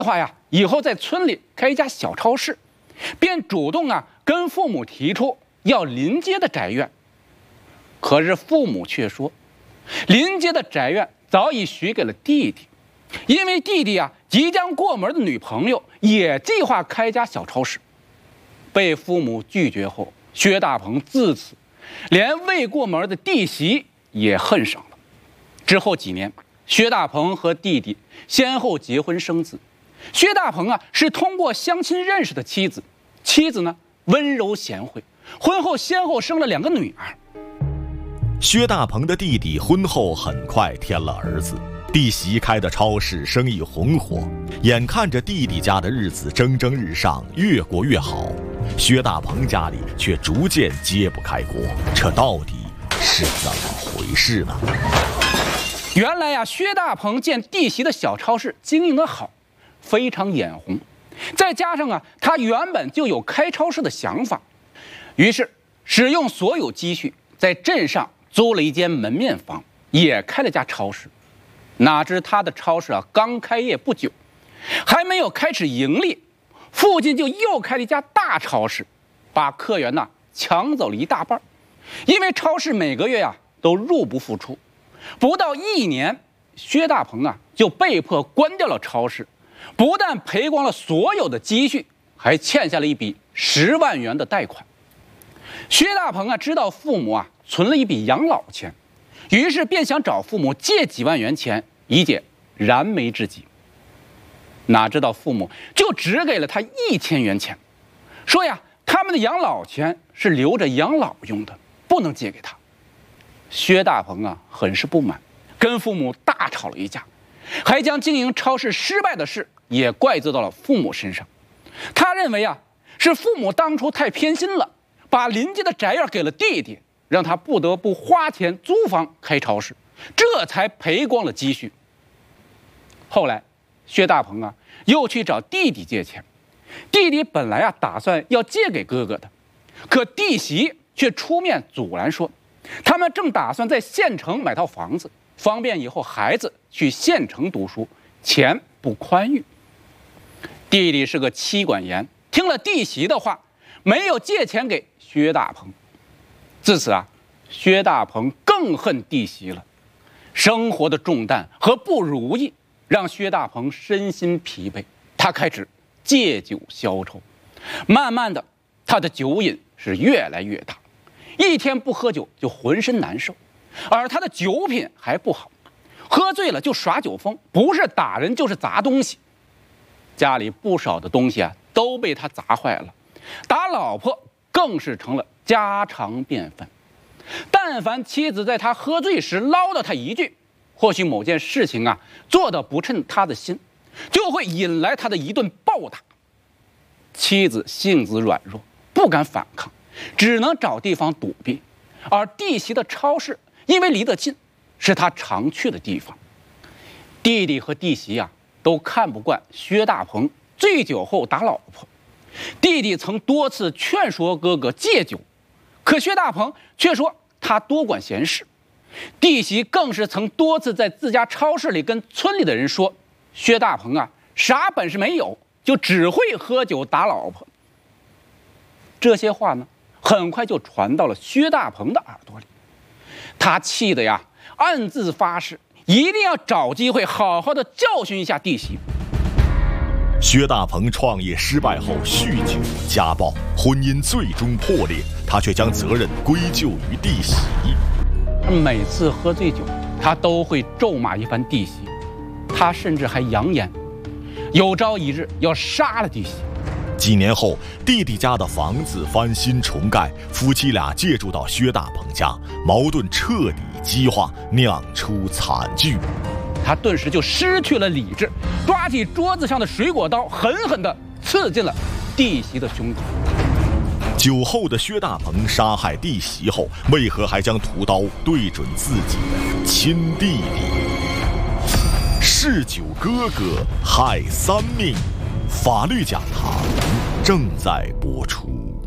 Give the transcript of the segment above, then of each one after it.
的话呀，以后在村里开一家小超市，便主动跟父母提出要临街的宅院。可是父母却说，临街的宅院早已许给了弟弟，因为弟弟即将过门的女朋友也计划开家小超市。被父母拒绝后，薛大鹏自此连未过门的弟媳也恨上了。之后几年，薛大鹏和弟弟先后结婚生子。薛大鹏是通过相亲认识的妻子，妻子呢温柔贤惠，婚后先后生了2个女儿。 薛大鹏的弟弟婚后很快添了儿子，弟媳开的超市生意红火，眼看着弟弟家的日子蒸蒸日上，越过越好，薛大鹏家里却逐渐揭不开锅，这到底是怎么回事呢？ 原来薛大鹏见弟媳的小超市经营得好，非常眼红，再加上他原本就有开超市的想法，于是使用所有积蓄在镇上租了一间门面房，也开了家超市。哪知他的超市刚开业不久，还没有开始盈利，附近就又开了一家大超市，把客源抢走了一大半。因为超市每个月都入不敷出，不到1年，薛大鹏就被迫关掉了超市，不但赔光了所有的积蓄，还欠下了一笔10万元的贷款。薛大鹏知道父母存了一笔养老钱，于是便想找父母借几万元钱以解燃眉之急。哪知道父母就只给了他1000元钱，说他们的养老钱是留着养老用的，不能借给他。薛大鹏很是不满，跟父母大吵了一架，还将经营超市失败的事也怪罪到了父母身上。他认为是父母当初太偏心了，把邻居的宅院给了弟弟，让他不得不花钱租房开超市，这才赔光了积蓄。后来薛大鹏又去找弟弟借钱，弟弟本来打算要借给哥哥的，可弟媳却出面阻拦，说他们正打算在县城买套房子，方便以后孩子去县城读书，钱不宽裕。弟弟是个妻管严，听了弟媳的话，没有借钱给薛大鹏。自此薛大鹏更恨弟媳了。生活的重担和不如意让薛大鹏身心疲惫，他开始借酒消愁。慢慢的，他的酒瘾是越来越大，一天不喝酒就浑身难受。而他的酒品还不好，喝醉了就耍酒疯，不是打人就是砸东西。家里不少的东西都被他砸坏了，打老婆更是成了家常便饭。但凡妻子在他喝醉时唠叨他一句，或许某件事情做得不称他的心，就会引来他的一顿暴打。妻子性子软弱，不敢反抗，只能找地方躲避。而弟媳的超市因为离得近，是他常去的地方。弟弟和弟媳都看不惯薛大鹏醉酒后打老婆。弟弟曾多次劝说哥哥戒酒，可薛大鹏却说他多管闲事。弟媳更是曾多次在自家超市里跟村里的人说，薛大鹏啥本事没有，就只会喝酒打老婆。这些话呢，很快就传到了薛大鹏的耳朵里。他气得暗自发誓，一定要找机会好好的教训一下弟媳。 薛大鹏创业失败后酗酒家暴，婚姻最终破裂，他却将责任归咎于弟媳。 每次喝醉酒，他都会咒骂一番弟媳，他甚至还扬言有朝一日要杀了弟媳。 几年后，弟弟家的房子翻新重盖，夫妻俩借住到薛大鹏家，矛盾彻底激化，酿出惨剧。 他顿时就失去了理智，抓起桌子上的水果刀，狠狠地刺进了弟媳的胸口。 酒后的薛大鹏杀害弟媳后，为何还将屠刀对准自己的亲弟弟？嗜酒哥哥害3命，法律讲堂正在播出。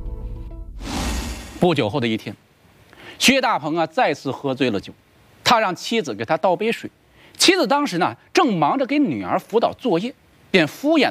不久后的一天，薛大鹏再次喝醉了酒，他让妻子给他倒杯水。妻子当时正忙着给女儿辅导作业，便敷衍